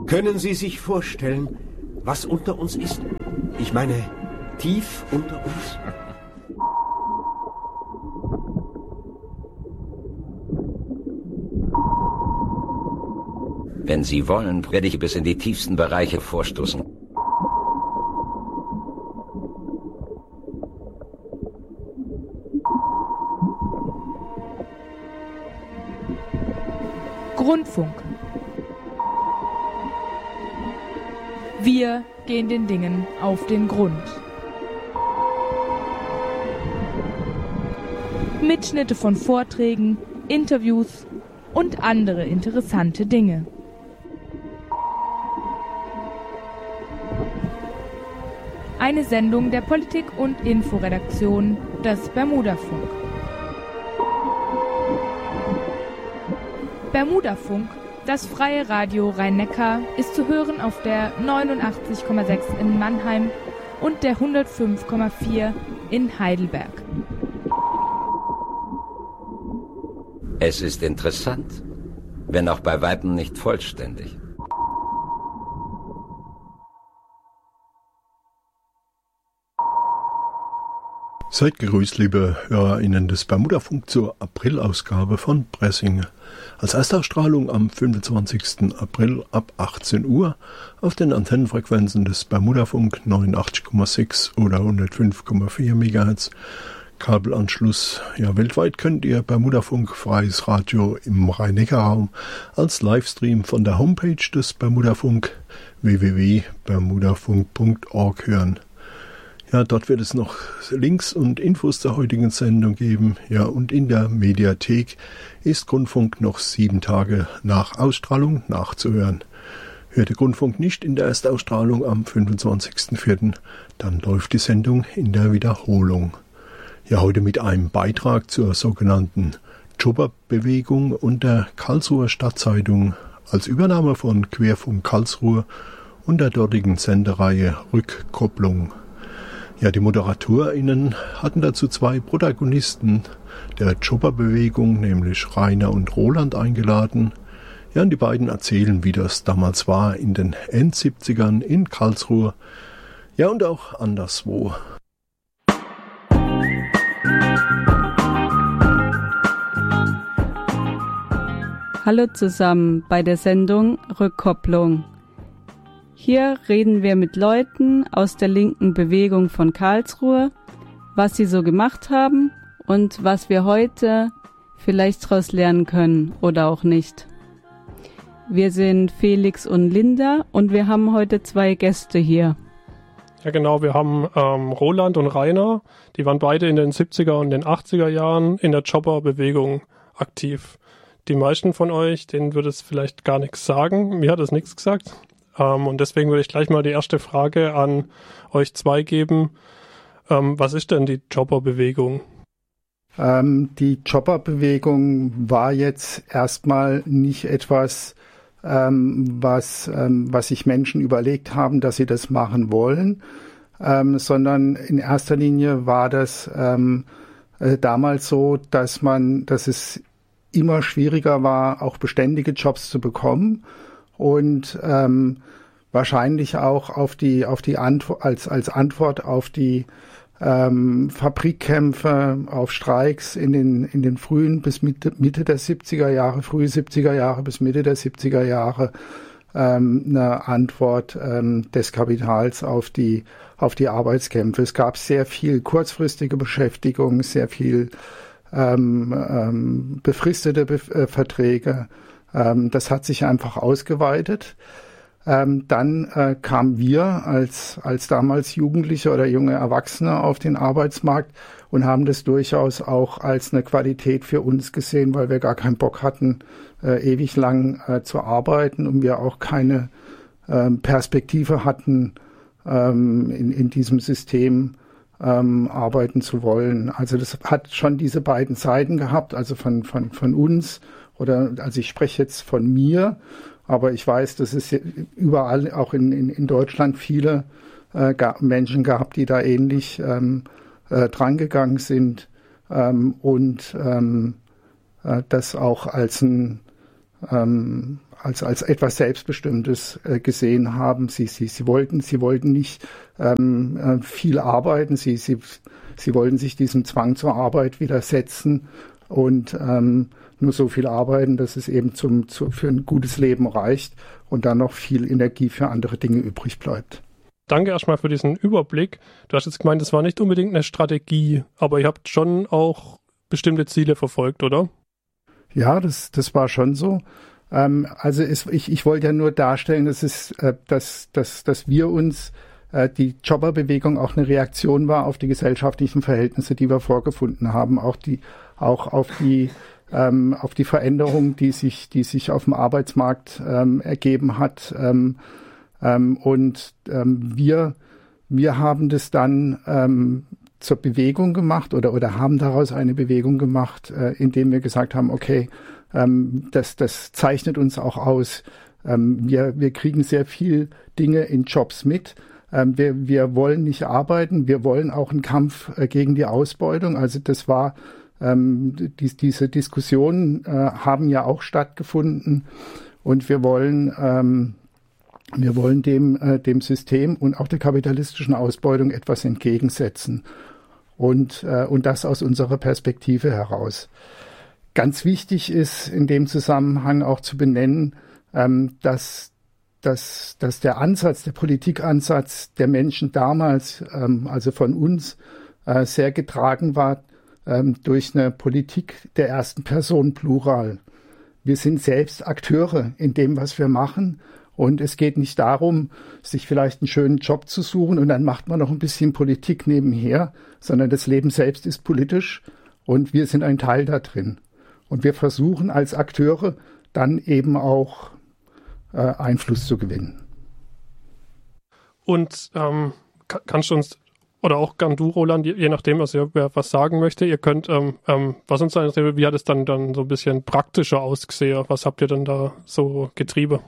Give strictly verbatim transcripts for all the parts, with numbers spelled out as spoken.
Können Sie sich vorstellen, was unter uns ist? Ich meine, tief unter uns? Wenn Sie wollen, werde ich bis in die tiefsten Bereiche vorstoßen. Grundfunk. Wir gehen den Dingen auf den Grund. Mitschnitte von Vorträgen, Interviews und andere interessante Dinge. Eine Sendung der Politik- und Inforedaktion des Bermudafunk. Bermudafunk, das freie Radio Rhein-Neckar, ist zu hören auf der neunundachtzig Komma sechs in Mannheim und der hundertfünf Komma vier in Heidelberg. Es ist interessant, wenn auch bei weitem nicht vollständig. Seid gegrüßt, liebe HörerInnen des Bermudafunk zur Aprilausgabe von Pressing. Als Erstausstrahlung am fünfundzwanzigsten April ab achtzehn Uhr auf den Antennenfrequenzen des Bermudafunk neunundachtzig Komma sechs oder hundertfünf Komma vier Megahertz. Kabelanschluss. Ja, weltweit könnt ihr Bermudafunk, freies Radio im Rhein-Neckar-Raum, als Livestream von der Homepage des Bermudafunk w w w punkt bermudafunk punkt org hören. Ja, dort wird es noch Links und Infos zur heutigen Sendung geben. Ja, und in der Mediathek ist Grundfunk noch sieben Tage nach Ausstrahlung nachzuhören. Hört der Grundfunk nicht in der Erstausstrahlung am fünfundzwanzigsten vierten, dann läuft die Sendung in der Wiederholung. Ja, heute mit einem Beitrag zur sogenannten Jobberbewegung und der Karlsruher Stadtzeitung als Übernahme von Querfunk Karlsruhe und der dortigen Sendereihe Rückkopplung. Ja, die ModeratorInnen hatten dazu zwei Protagonisten der Jobberbewegung, nämlich Rainer und Roland, eingeladen. Ja, und die beiden erzählen, wie das damals war in den Endsiebzigern in Karlsruhe. Ja, und auch anderswo. Hallo zusammen bei der Sendung Rückkopplung. Hier reden wir mit Leuten aus der linken Bewegung von Karlsruhe, was sie so gemacht haben und was wir heute vielleicht daraus lernen können oder auch nicht. Wir sind Felix und Linda und wir haben heute zwei Gäste hier. Ja genau, wir haben ähm, Roland und Rainer, die waren beide in den siebziger und den achtziger Jahren in der Jobberbewegung aktiv. Die meisten von euch, denen würde es vielleicht gar nichts sagen, mir hat es nichts gesagt. Um, und deswegen würde ich gleich mal die erste Frage an euch zwei geben. Um, was ist denn die Jobberbewegung? Ähm, die Jobberbewegung war jetzt erstmal nicht etwas, ähm, was, ähm, was sich Menschen überlegt haben, dass sie das machen wollen, ähm, sondern in erster Linie war das ähm, äh, damals so, dass man, dass es immer schwieriger war, auch beständige Jobs zu bekommen. Und ähm, wahrscheinlich auch auf die auf die Antwort als als Antwort auf die ähm, Fabrikkämpfe, auf Streiks in den in den frühen bis Mitte, Mitte der siebziger Jahre, frühe siebziger Jahre bis Mitte der siebziger Jahre ähm, eine Antwort ähm, des Kapitals auf die auf die Arbeitskämpfe. Es gab sehr viel kurzfristige Beschäftigung, sehr viel ähm, ähm, befristete Be- äh, Verträge. Ähm, das hat sich einfach ausgeweitet. Ähm, dann äh, kamen wir als, als damals Jugendliche oder junge Erwachsene auf den Arbeitsmarkt und haben das durchaus auch als eine Qualität für uns gesehen, weil wir gar keinen Bock hatten, äh, ewig lang äh, zu arbeiten und wir auch keine äh, Perspektive hatten, ähm, in, in diesem System ähm, arbeiten zu wollen. Also das hat schon diese beiden Seiten gehabt, also von, von, von uns. Oder, also ich spreche jetzt von mir, aber ich weiß, dass es überall, auch in, in, in Deutschland, viele äh, Menschen gab, die da ähnlich ähm, äh, drangegangen sind ähm, und ähm, äh, das auch als ein, ähm, als als etwas Selbstbestimmtes äh, gesehen haben. Sie sie sie wollten sie wollten nicht ähm, äh, viel arbeiten. Sie sie sie wollten sich diesem Zwang zur Arbeit widersetzen und ähm, nur so viel arbeiten, dass es eben zum zu, für ein gutes Leben reicht und dann noch viel Energie für andere Dinge übrig bleibt. Danke erstmal für diesen Überblick. Du hast jetzt gemeint, es war nicht unbedingt eine Strategie, aber ihr habt schon auch bestimmte Ziele verfolgt, oder? Ja, das, das war schon so. Ähm, also es, ich, ich wollte ja nur darstellen, dass, es, äh, dass, dass, dass wir uns, äh, die Jobberbewegung auch eine Reaktion war auf die gesellschaftlichen Verhältnisse, die wir vorgefunden haben, auch, die, auch auf die ähm, auf die Veränderung, die sich, die sich auf dem Arbeitsmarkt ähm, ergeben hat. Ähm, ähm, und ähm, wir, wir haben das dann ähm, zur Bewegung gemacht oder, oder haben daraus eine Bewegung gemacht, äh, indem wir gesagt haben, okay, ähm, das, das zeichnet uns auch aus. Ähm, wir, wir kriegen sehr viel Dinge in Jobs mit. Ähm, wir, wir wollen nicht arbeiten. Wir wollen auch einen Kampf äh, gegen die Ausbeutung. Also das war, ähm, die, diese Diskussionen äh, haben ja auch stattgefunden und wir wollen, ähm, wir wollen dem, äh, dem System und auch der kapitalistischen Ausbeutung etwas entgegensetzen. Und, äh, und das aus unserer Perspektive heraus. Ganz wichtig ist in dem Zusammenhang auch zu benennen, ähm, dass, dass, dass der Ansatz, der Politikansatz der Menschen damals, ähm, also von uns, äh, sehr getragen war ähm, durch eine Politik der ersten Person Plural. Wir sind selbst Akteure in dem, was wir machen. Und es geht nicht darum, sich vielleicht einen schönen Job zu suchen und dann macht man noch ein bisschen Politik nebenher, sondern das Leben selbst ist politisch und wir sind ein Teil da drin. Und wir versuchen als Akteure dann eben auch äh, Einfluss zu gewinnen. Und ähm, kann, kannst du uns, oder auch gern du, Roland, je, je nachdem, also wer was sagen möchte, ihr könnt, ähm, ähm, was uns dann, wie hat es dann, dann so ein bisschen praktischer ausgesehen? Was habt ihr denn da so getrieben?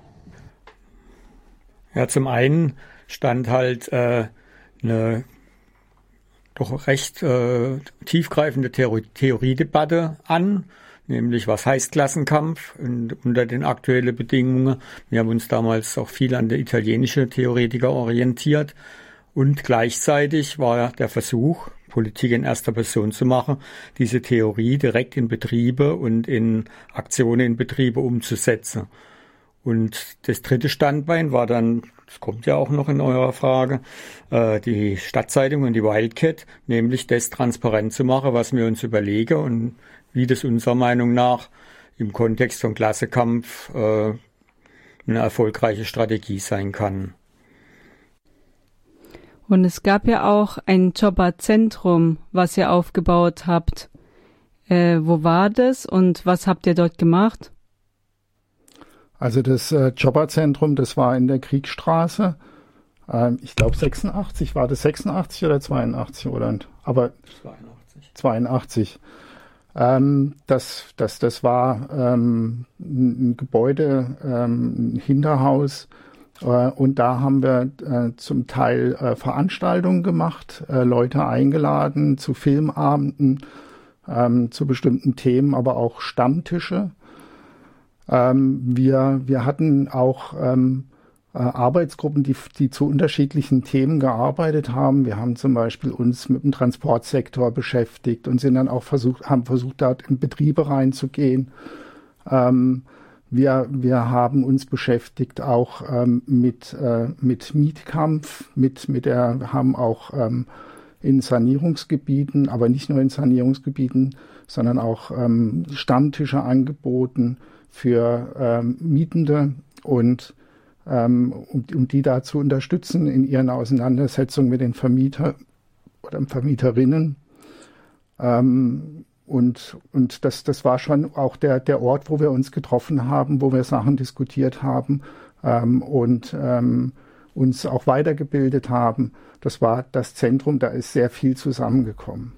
Ja, zum einen stand halt äh, eine doch recht äh, tiefgreifende Theorie, Theoriedebatte an, nämlich was heißt Klassenkampf und, unter den aktuellen Bedingungen. Wir haben uns damals auch viel an der italienischen Theoretiker orientiert und gleichzeitig war der Versuch, Politik in erster Person zu machen, diese Theorie direkt in Betriebe und in Aktionen in Betriebe umzusetzen. Und das dritte Standbein war dann, das kommt ja auch noch in eurer Frage, äh, die Stadtzeitung und die Wildcat, nämlich das transparent zu machen, was wir uns überlegen und wie das unserer Meinung nach im Kontext von Klassenkampf äh, eine erfolgreiche Strategie sein kann. Und es gab ja auch ein Jobberzentrum, was ihr aufgebaut habt. Äh, wo war das und was habt ihr dort gemacht? Also das äh, Jobberzentrum, das war in der Kriegstraße. Ähm, ich glaube sechsundachtzig, war das sechsundachtzig oder zweiundachtzig, Roland? Aber zweiundachtzig. zweiundachtzig. Ähm, das, das, das war ähm, ein Gebäude, ähm, ein Hinterhaus. Äh, und da haben wir äh, zum Teil äh, Veranstaltungen gemacht, äh, Leute eingeladen zu Filmabenden, ähm, zu bestimmten Themen, aber auch Stammtische. Ähm, wir, wir hatten auch ähm, äh, Arbeitsgruppen, die, die zu unterschiedlichen Themen gearbeitet haben. Wir haben zum Beispiel uns mit dem Transportsektor beschäftigt und sind dann auch versucht, haben versucht, dort in Betriebe reinzugehen. Ähm, wir, wir haben uns beschäftigt auch ähm, mit, äh, mit Mietkampf, mit, mit der, haben auch ähm, in Sanierungsgebieten, aber nicht nur in Sanierungsgebieten, sondern auch ähm, Stammtische angeboten für ähm, Mietende und ähm, um, um die da zu unterstützen in ihren Auseinandersetzungen mit den Vermieter oder Vermieterinnen. Ähm, und und das, das war schon auch der, der Ort, wo wir uns getroffen haben, wo wir Sachen diskutiert haben ähm, und ähm, uns auch weitergebildet haben. Das war das Zentrum, da ist sehr viel zusammengekommen.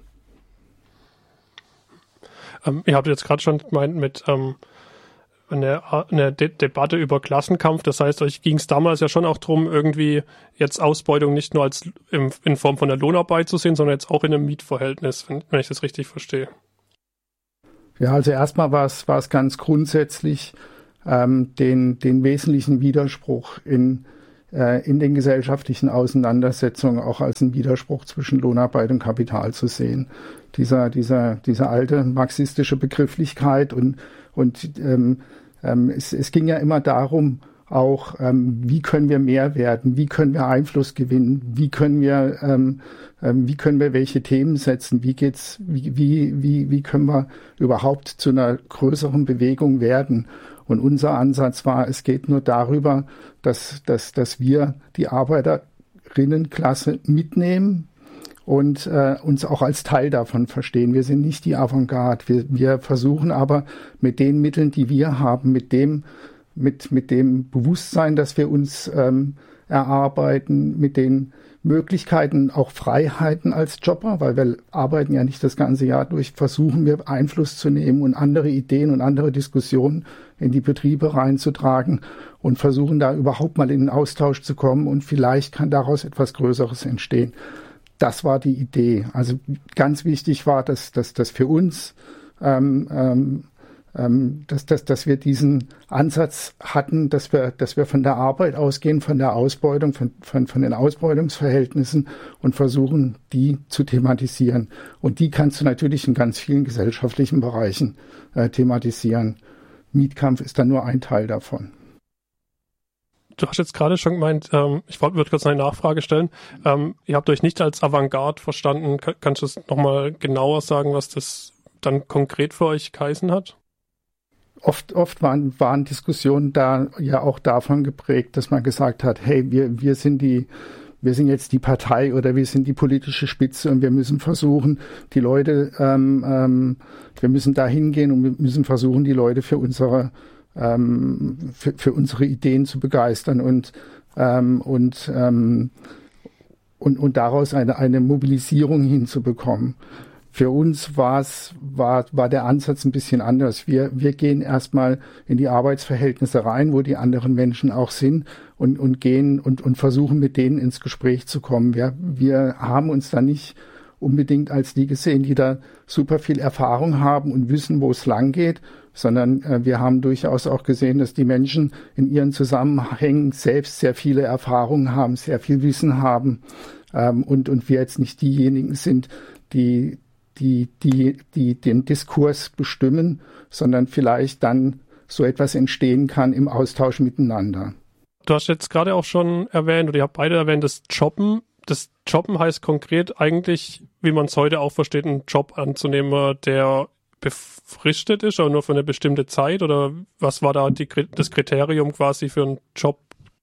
Ähm, ihr habt jetzt gerade schon gemeint mit ähm eine, eine De- Debatte über Klassenkampf. Das heißt, euch ging es damals ja schon auch darum, irgendwie jetzt Ausbeutung nicht nur als im, in Form von der Lohnarbeit zu sehen, sondern jetzt auch in einem Mietverhältnis, wenn, wenn ich das richtig verstehe. Ja, also erstmal war es, war es ganz grundsätzlich ähm, den, den wesentlichen Widerspruch in, äh, in den gesellschaftlichen Auseinandersetzungen auch als einen Widerspruch zwischen Lohnarbeit und Kapital zu sehen. Dieser, dieser, diese alte marxistische Begrifflichkeit und, und ähm, ähm, es, es ging ja immer darum, auch, ähm, wie können wir mehr werden, wie können wir Einfluss gewinnen, wie können wir, ähm, ähm, wie können wir welche Themen setzen, wie geht's, wie, wie, wie, wie können wir überhaupt zu einer größeren Bewegung werden. Und unser Ansatz war, es geht nur darüber, dass, dass, dass wir die Arbeiterinnenklasse mitnehmen und äh, uns auch als Teil davon verstehen. Wir sind nicht die Avantgarde. Wir, wir versuchen aber mit den Mitteln, die wir haben, mit dem mit mit dem Bewusstsein, dass wir uns ähm, erarbeiten, mit den Möglichkeiten, auch Freiheiten als Jobber, weil wir arbeiten ja nicht das ganze Jahr durch, versuchen wir Einfluss zu nehmen und andere Ideen und andere Diskussionen in die Betriebe reinzutragen und versuchen da überhaupt mal in den Austausch zu kommen und vielleicht kann daraus etwas Größeres entstehen. Das war die Idee. Also ganz wichtig war, dass, dass, dass für uns ähm, ähm, Dass, dass, dass wir diesen Ansatz hatten, dass wir, dass wir von der Arbeit ausgehen, von der Ausbeutung, von, von, von den Ausbeutungsverhältnissen und versuchen, die zu thematisieren. Und die kannst du natürlich in ganz vielen gesellschaftlichen Bereichen äh, thematisieren. Mietkampf ist dann nur ein Teil davon. Du hast jetzt gerade schon gemeint, ähm, ich würde kurz eine Nachfrage stellen. Ähm, ihr habt euch nicht als Avantgarde verstanden. Kann, kannst du es nochmal genauer sagen, was das dann konkret für euch geheißen hat? Oft, oft waren, waren Diskussionen da ja auch davon geprägt, dass man gesagt hat, hey, wir, wir sind die, wir sind jetzt die Partei oder wir sind die politische Spitze und wir müssen versuchen, die Leute, ähm, ähm, wir müssen da hingehen und wir müssen versuchen, die Leute für unsere, ähm, für, für unsere Ideen zu begeistern und, ähm, und, ähm, und, und daraus eine, eine Mobilisierung hinzubekommen. Für uns war's, war, war der Ansatz ein bisschen anders. Wir, wir gehen erstmal in die Arbeitsverhältnisse rein, wo die anderen Menschen auch sind und, und gehen und, und versuchen mit denen ins Gespräch zu kommen. Wir, wir haben uns da nicht unbedingt als die gesehen, die da super viel Erfahrung haben und wissen, wo es lang geht, sondern äh, wir haben durchaus auch gesehen, dass die Menschen in ihren Zusammenhängen selbst sehr viele Erfahrungen haben, sehr viel Wissen haben ähm, und, und wir jetzt nicht diejenigen sind, die Die, die, die den Diskurs bestimmen, sondern vielleicht dann so etwas entstehen kann im Austausch miteinander. Du hast jetzt gerade auch schon erwähnt, oder ihr habt beide erwähnt, das Jobben. Das Jobben heißt konkret eigentlich, wie man es heute auch versteht, einen Job anzunehmen, der befristet ist, aber nur für eine bestimmte Zeit, oder was war da die, das Kriterium quasi für einen Job?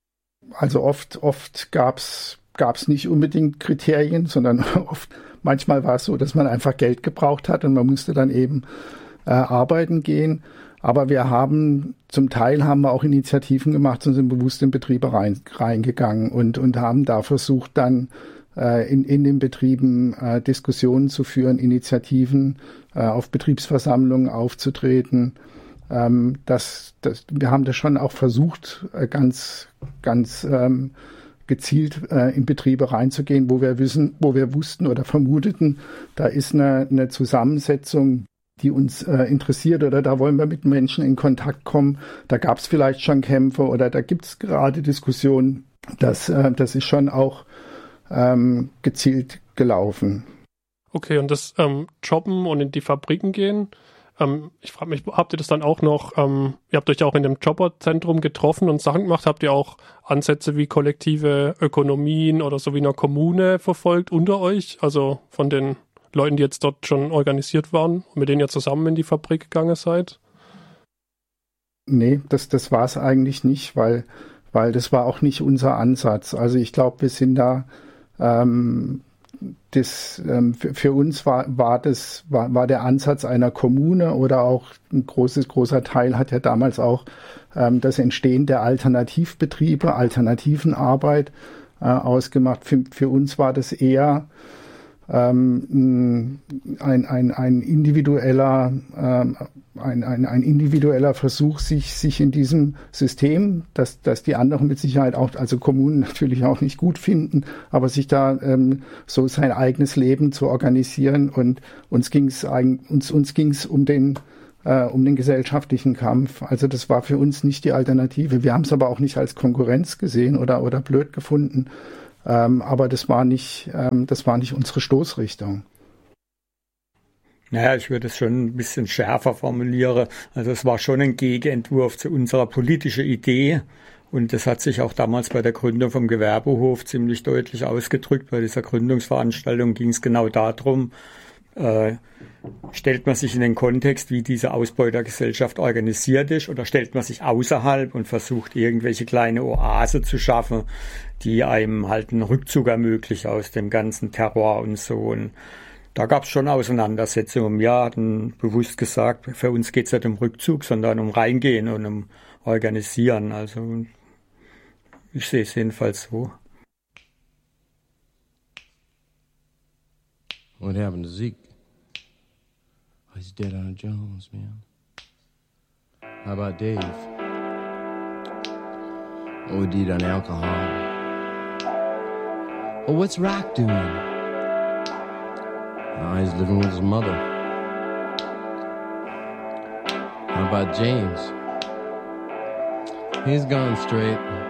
Also oft, oft gab's, gab's nicht unbedingt Kriterien, sondern oft manchmal war es so, dass man einfach Geld gebraucht hat und man musste dann eben äh, arbeiten gehen. Aber wir haben, zum Teil haben wir auch Initiativen gemacht und sind bewusst in Betriebe rein, reingegangen und, und haben da versucht, dann äh, in, in den Betrieben äh, Diskussionen zu führen, Initiativen äh, auf Betriebsversammlungen aufzutreten. Ähm, das, das, wir haben das schon auch versucht, äh, ganz, ganz ähm, gezielt äh, in Betriebe reinzugehen, wo wir wissen, wo wir wussten oder vermuteten, da ist eine, eine Zusammensetzung, die uns äh, interessiert oder da wollen wir mit Menschen in Kontakt kommen. Da gab es vielleicht schon Kämpfe oder da gibt es gerade Diskussionen. Das, äh, das ist schon auch ähm, gezielt gelaufen. Okay, und das ähm, Jobben und in die Fabriken gehen, ähm, ich frage mich, habt ihr das dann auch noch, ähm, ihr habt euch auch in dem Jobberzentrum getroffen und Sachen gemacht, habt ihr auch Ansätze wie kollektive Ökonomien oder so wie einer Kommune verfolgt unter euch, also von den Leuten, die jetzt dort schon organisiert waren und mit denen ihr zusammen in die Fabrik gegangen seid? Nee, das, das war es eigentlich nicht, weil, weil das war auch nicht unser Ansatz. Also ich glaube, wir sind da, ähm, das, ähm, für, für uns war, war, das, war, war der Ansatz einer Kommune oder auch ein großes, großer Teil hat ja damals auch ähm, das Entstehen der Alternativbetriebe, Alternativenarbeit äh, ausgemacht. Für, für uns war das eher Ähm, ein, ein, ein individueller ähm, ein, ein, ein individueller Versuch, sich, sich in diesem System, das, das die anderen mit Sicherheit auch, also Kommunen natürlich auch nicht gut finden, aber sich da ähm, so sein eigenes Leben zu organisieren und uns ging es uns, uns ging's um den äh, um den gesellschaftlichen Kampf. Also das war für uns nicht die Alternative. Wir haben es aber auch nicht als Konkurrenz gesehen oder, oder blöd gefunden. Ähm, aber das war nicht, ähm, das war nicht unsere Stoßrichtung. Naja, ich würde es schon ein bisschen schärfer formulieren. Also es war schon ein Gegenentwurf zu unserer politischen Idee. Und das hat sich auch damals bei der Gründung vom Gewerbehof ziemlich deutlich ausgedrückt. Bei dieser Gründungsveranstaltung ging es genau darum, äh, stellt man sich in den Kontext, wie diese Ausbeutergesellschaft organisiert ist, oder stellt man sich außerhalb und versucht, irgendwelche kleine Oase zu schaffen, die einem halt einen Rückzug ermöglicht aus dem ganzen Terror und so. Und da gab es schon Auseinandersetzungen. Wir hatten bewusst gesagt, für uns geht es nicht um Rückzug, sondern um Reingehen und um Organisieren. Also ich sehe es jedenfalls so. What happened to Zeke? Oh, he's dead on Jones, man. How about Dave? O D'd on alcohol. Oh, what's Rock doing? Oh, he's living with his mother. How about James? He's gone straight.